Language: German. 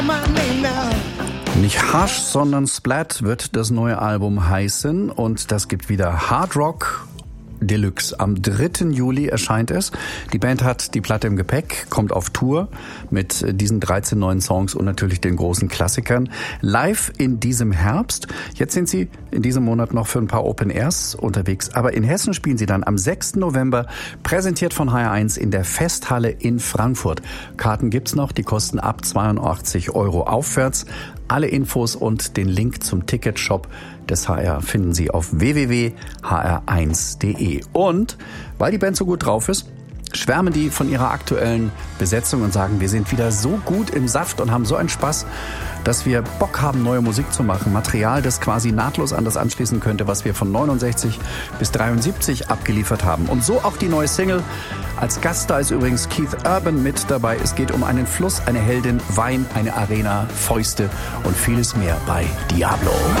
Nicht Hush, sondern Splat wird das neue Album heißen und das gibt wieder Hard Rock Deluxe. Am 3. Juli erscheint es. Die Band hat die Platte im Gepäck, kommt auf Tour mit diesen 13 neuen Songs und natürlich den großen Klassikern. Live in diesem Herbst. Jetzt sind sie in diesem Monat noch für ein paar Open Airs unterwegs. Aber in Hessen spielen sie dann am 6. November, präsentiert von HR1 in der Festhalle in Frankfurt. Karten gibt's noch, die kosten ab 82 € aufwärts. Alle Infos und den Link zum Ticketshop des HR finden Sie auf www.hr1.de. Und weil die Band so gut drauf ist, schwärmen die von ihrer aktuellen Besetzung und sagen, wir sind wieder so gut im Saft und haben so einen Spaß, dass wir Bock haben, neue Musik zu machen. Material, das quasi nahtlos an das anschließen könnte, was wir von 69 bis 73 abgeliefert haben. Und so auch die neue Single. Als Gaststar ist übrigens Keith Urban mit dabei. Es geht um einen Fluss, eine Heldin, Wein, eine Arena, Fäuste und vieles mehr bei Diablo.